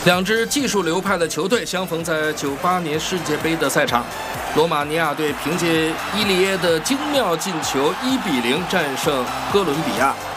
两支技术流派的球队相逢在98年世界杯的赛场，罗马尼亚队凭借伊利耶的精妙进球1比0战胜哥伦比亚。